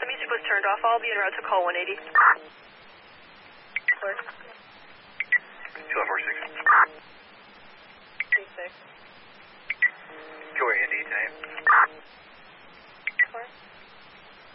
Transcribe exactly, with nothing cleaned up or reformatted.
The music was turned off. I'll be en route to call one eighty. Clear.